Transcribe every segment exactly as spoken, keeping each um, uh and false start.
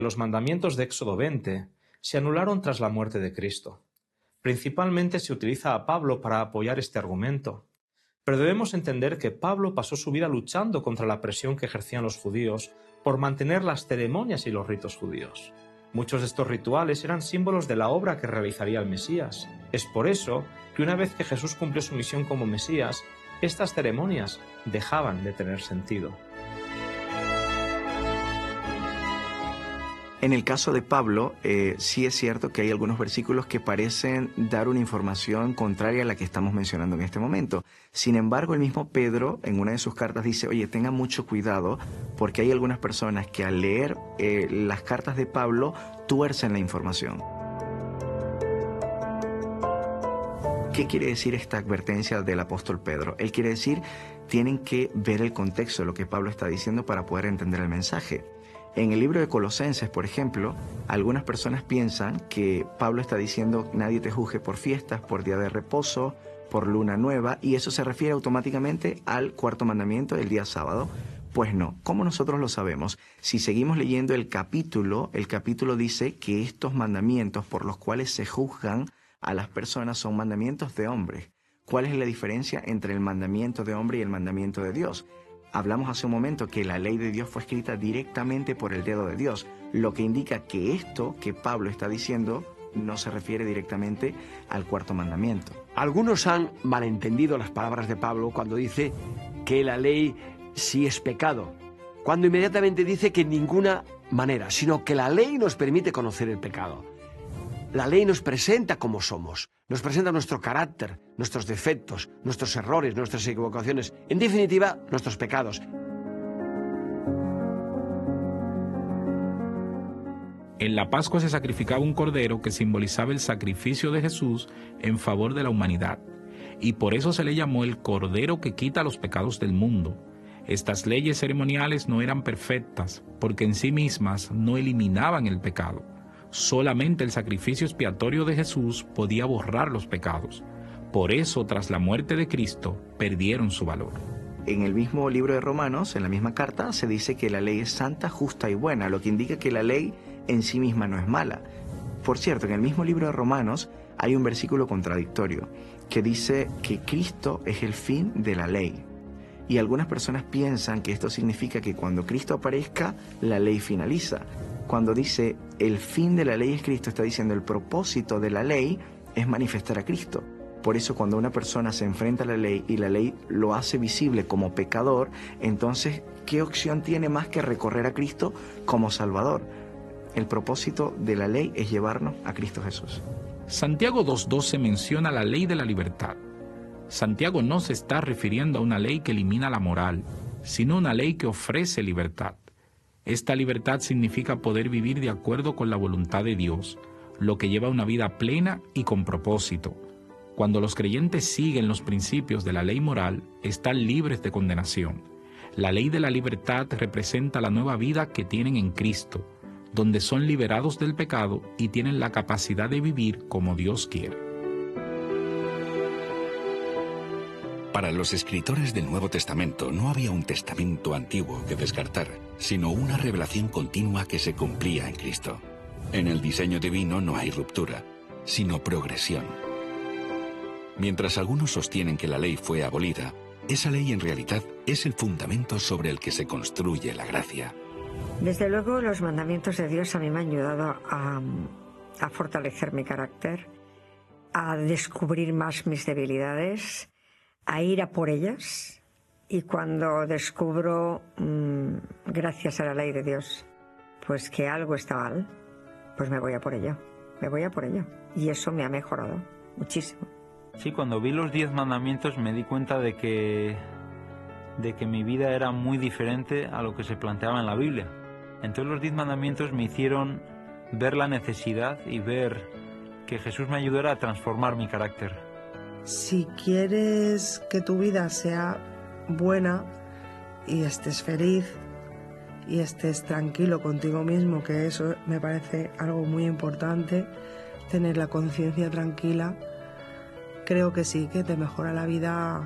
Los mandamientos de Éxodo veinte se anularon tras la muerte de Cristo. Principalmente se utiliza a Pablo para apoyar este argumento. Pero debemos entender que Pablo pasó su vida luchando contra la presión que ejercían los judíos por mantener las ceremonias y los ritos judíos. Muchos de estos rituales eran símbolos de la obra que realizaría el Mesías. Es por eso que una vez que Jesús cumplió su misión como Mesías, estas ceremonias dejaban de tener sentido. En el caso de Pablo, eh, sí es cierto que hay algunos versículos que parecen dar una información contraria a la que estamos mencionando en este momento. Sin embargo, el mismo Pedro, en una de sus cartas, dice, oye, tengan mucho cuidado, porque hay algunas personas que al leer eh, las cartas de Pablo, tuercen la información. ¿Qué quiere decir esta advertencia del apóstol Pedro? Él quiere decir, tienen que ver el contexto de lo que Pablo está diciendo para poder entender el mensaje. En el libro de Colosenses, por ejemplo, algunas personas piensan que Pablo está diciendo nadie te juzgue por fiestas, por día de reposo, por luna nueva, y eso se refiere automáticamente al cuarto mandamiento del día sábado. Pues no, ¿cómo nosotros lo sabemos? Si seguimos leyendo el capítulo, el capítulo dice que estos mandamientos por los cuales se juzgan a las personas son mandamientos de hombres. ¿Cuál es la diferencia entre el mandamiento de hombre y el mandamiento de Dios? Hablamos hace un momento que la ley de Dios fue escrita directamente por el dedo de Dios, lo que indica que esto que Pablo está diciendo no se refiere directamente al cuarto mandamiento. Algunos han malentendido las palabras de Pablo cuando dice que la ley sí es pecado, cuando inmediatamente dice que en ninguna manera, sino que la ley nos permite conocer el pecado. La ley nos presenta como somos, nos presenta nuestro carácter, nuestros defectos, nuestros errores, nuestras equivocaciones, en definitiva, nuestros pecados. En la Pascua se sacrificaba un cordero que simbolizaba el sacrificio de Jesús en favor de la humanidad, y por eso se le llamó el Cordero que quita los pecados del mundo. Estas leyes ceremoniales no eran perfectas, porque en sí mismas no eliminaban el pecado. Solamente el sacrificio expiatorio de Jesús podía borrar los pecados. Por eso, tras la muerte de Cristo, perdieron su valor. En el mismo libro de Romanos, en la misma carta, se dice que la ley es santa, justa y buena, lo que indica que la ley en sí misma no es mala. Por cierto, en el mismo libro de Romanos hay un versículo contradictorio que dice que Cristo es el fin de la ley. Y algunas personas piensan que esto significa que cuando Cristo aparezca, la ley finaliza. Cuando dice el fin de la ley es Cristo, está diciendo el propósito de la ley es manifestar a Cristo. Por eso cuando una persona se enfrenta a la ley y la ley lo hace visible como pecador, entonces, ¿qué opción tiene más que recorrer a Cristo como Salvador? El propósito de la ley es llevarnos a Cristo Jesús. Santiago dos doce menciona la ley de la libertad. Santiago no se está refiriendo a una ley que elimina la moral, sino una ley que ofrece libertad. Esta libertad significa poder vivir de acuerdo con la voluntad de Dios, lo que lleva a una vida plena y con propósito. Cuando los creyentes siguen los principios de la ley moral, están libres de condenación. La ley de la libertad representa la nueva vida que tienen en Cristo, donde son liberados del pecado y tienen la capacidad de vivir como Dios quiere. Para los escritores del Nuevo Testamento no había un testamento antiguo que descartar, sino una revelación continua que se cumplía en Cristo. En el diseño divino no hay ruptura, sino progresión. Mientras algunos sostienen que la ley fue abolida, esa ley en realidad es el fundamento sobre el que se construye la gracia. Desde luego, los mandamientos de Dios a mí me han ayudado a, a fortalecer mi carácter, a descubrir más mis debilidades, a ir a por ellas, y cuando descubro, mmm, gracias a la ley de Dios, pues que algo está mal, pues me voy a por ello, me voy a por ello, y eso me ha mejorado muchísimo. Sí, cuando vi los diez mandamientos me di cuenta de que, de que mi vida era muy diferente a lo que se planteaba en la Biblia. Entonces los diez mandamientos me hicieron ver la necesidad y ver que Jesús me ayudara a transformar mi carácter. Si quieres que tu vida sea buena y estés feliz y estés tranquilo contigo mismo, que eso me parece algo muy importante, tener la conciencia tranquila, creo que sí, que te mejora la vida,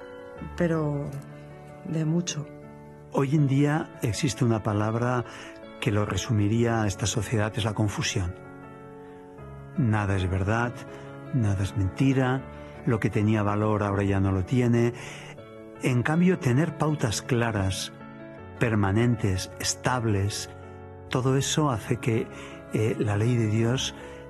pero de mucho. Hoy en día existe una palabra que lo resumiría a esta sociedad es la confusión. Nada es verdad, nada es mentira, lo que tenía valor ahora ya no lo tiene. En cambio, tener pautas claras, permanentes, estables, todo eso hace que eh, la ley de Dios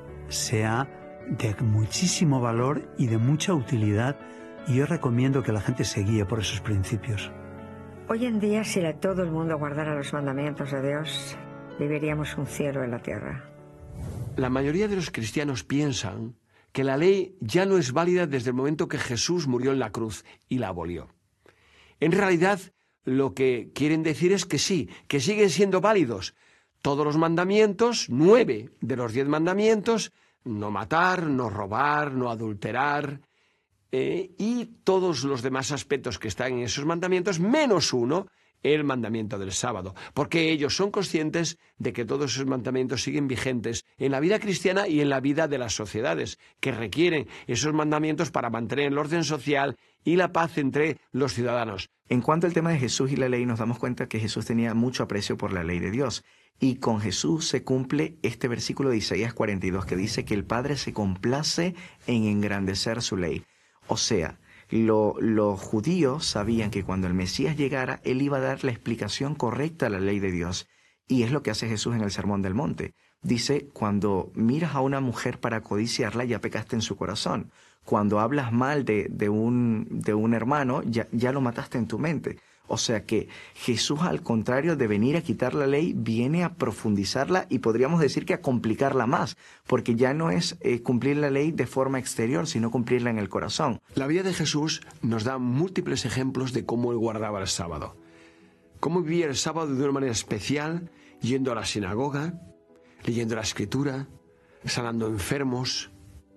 sea de muchísimo valor y de mucha utilidad, y yo recomiendo que la gente se guíe por esos principios. Hoy en día, si todo el mundo guardara los mandamientos de Dios, viviríamos un cielo en la tierra. La mayoría de los cristianos piensan que la ley ya no es válida desde el momento que Jesús murió en la cruz y la abolió. En realidad, lo que quieren decir es que sí, que siguen siendo válidos todos los mandamientos, nueve de los diez mandamientos, no matar, no robar, no adulterar, eh, y todos los demás aspectos que están en esos mandamientos, menos uno, el mandamiento del sábado, porque ellos son conscientes de que todos esos mandamientos siguen vigentes en la vida cristiana y en la vida de las sociedades, que requieren esos mandamientos para mantener el orden social y la paz entre los ciudadanos. En cuanto al tema de Jesús y la ley, nos damos cuenta que Jesús tenía mucho aprecio por la ley de Dios. Y con Jesús se cumple este versículo de Isaías cuarenta y dos que dice que el Padre se complace en engrandecer su ley. O sea, lo, los judíos sabían que cuando el Mesías llegara, Él iba a dar la explicación correcta a la ley de Dios. Y es lo que hace Jesús en el Sermón del Monte. Dice, cuando miras a una mujer para codiciarla, ya pecaste en su corazón. Cuando hablas mal de, de, un, de un hermano, ya, ya lo mataste en tu mente. O sea que Jesús, al contrario de venir a quitar la ley, viene a profundizarla y podríamos decir que a complicarla más, porque ya no es eh, cumplir la ley de forma exterior, sino cumplirla en el corazón. La vida de Jesús nos da múltiples ejemplos de cómo Él guardaba el sábado. Cómo vivía el sábado de una manera especial, yendo a la sinagoga, leyendo la Escritura, sanando enfermos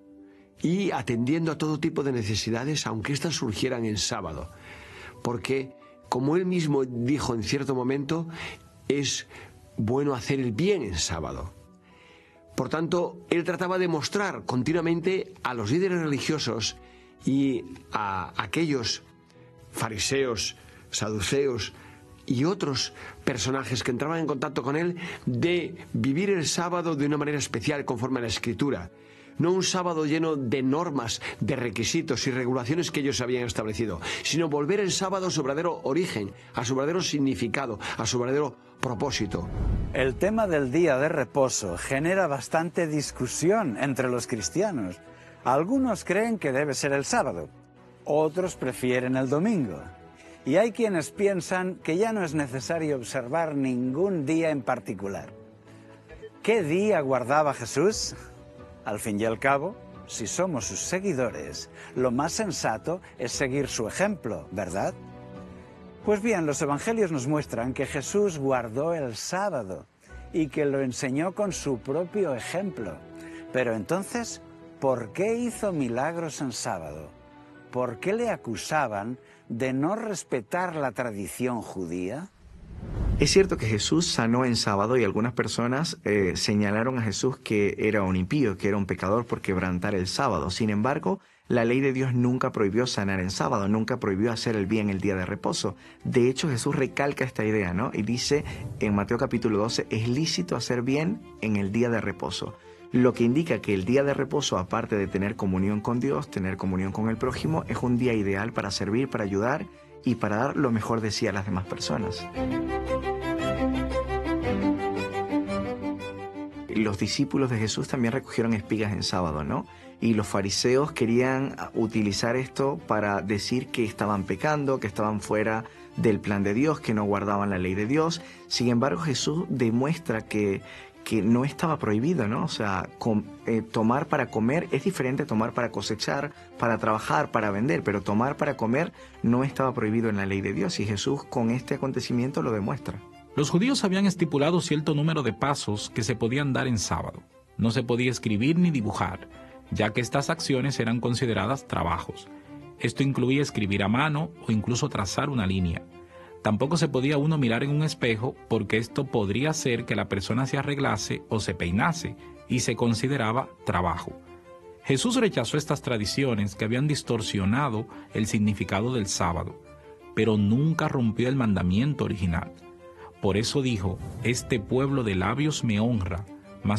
y atendiendo a todo tipo de necesidades, aunque éstas surgieran en sábado. Porque, como Él mismo dijo en cierto momento, es bueno hacer el bien en sábado. Por tanto, Él trataba de mostrar continuamente a los líderes religiosos y a aquellos fariseos, saduceos y otros personajes que entraban en contacto con Él, de vivir el sábado de una manera especial conforme a la Escritura. No un sábado lleno de normas, de requisitos y regulaciones que ellos habían establecido, sino volver el sábado a su verdadero origen, a su verdadero significado, a su verdadero propósito. El tema del día de reposo genera bastante discusión entre los cristianos. Algunos creen que debe ser el sábado, otros prefieren el domingo. Y hay quienes piensan que ya no es necesario observar ningún día en particular. ¿Qué día guardaba Jesús? Al fin y al cabo, si somos sus seguidores, lo más sensato es seguir su ejemplo, ¿verdad? Pues bien, los evangelios nos muestran que Jesús guardó el sábado y que lo enseñó con su propio ejemplo. Pero entonces, ¿por qué hizo milagros en sábado? ¿Por qué le acusaban de no respetar la tradición judía? Es cierto que Jesús sanó en sábado y algunas personas eh, señalaron a Jesús que era un impío, que era un pecador por quebrantar el sábado. Sin embargo, la ley de Dios nunca prohibió sanar en sábado, nunca prohibió hacer el bien el día de reposo. De hecho, Jesús recalca esta idea, ¿no? Y dice en Mateo capítulo doce, es lícito hacer bien en el día de reposo. Lo que indica que el día de reposo, aparte de tener comunión con Dios, tener comunión con el prójimo, es un día ideal para servir, para ayudar y para dar lo mejor de sí a las demás personas. Los discípulos de Jesús también recogieron espigas en sábado, ¿no? Y los fariseos querían utilizar esto para decir que estaban pecando, que estaban fuera del plan de Dios, que no guardaban la ley de Dios. Sin embargo, Jesús demuestra que, que no estaba prohibido, ¿no? O sea, com, eh, tomar para comer es diferente a tomar para cosechar, para trabajar, para vender, pero tomar para comer no estaba prohibido en la ley de Dios y Jesús con este acontecimiento lo demuestra. Los judíos habían estipulado cierto número de pasos que se podían dar en sábado. No se podía escribir ni dibujar, ya que estas acciones eran consideradas trabajos. Esto incluía escribir a mano o incluso trazar una línea. Tampoco se podía uno mirar en un espejo porque esto podría hacer que la persona se arreglase o se peinase y se consideraba trabajo. Jesús rechazó estas tradiciones que habían distorsionado el significado del sábado, pero nunca rompió el mandamiento original. Por eso dijo, este pueblo de labios me honra,